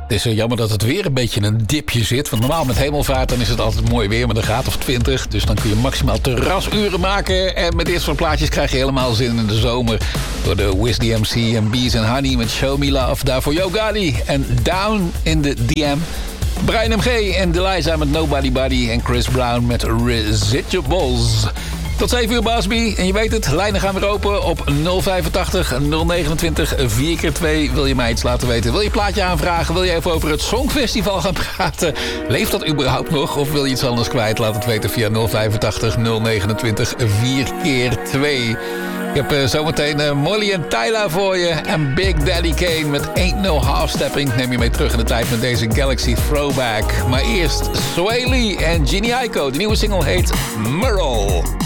Het is jammer dat het weer een beetje een dipje zit. Want normaal met hemelvaart dan is het altijd mooi weer met een graad of 20. Dus dan kun je maximaal terrasuren maken. En met dit soort plaatjes krijg je helemaal zin in de zomer. Door de Wiz DMC en Bees and Honey met Show Me Love. Daarvoor Yo Gotti en Down in the DM. Brian MG en Deliza met Nobody Body. En Chris Brown met Residuals. Tot 7 uur, Basby. En je weet het, lijnen gaan weer open op 085 029 4x2. Wil je mij iets laten weten? Wil je een plaatje aanvragen? Wil je even over het Songfestival gaan praten? Leeft dat überhaupt nog? Of wil je iets anders kwijt? Laat het weten via 085 029 4x2. Ik heb zometeen Molly en Tyla voor je. En Big Daddy Kane met Ain't No Half Stepping. Neem je mee terug in de tijd met deze Galaxy Throwback. Maar eerst Sway Lee en Ginny Aiko. De nieuwe single heet Merle.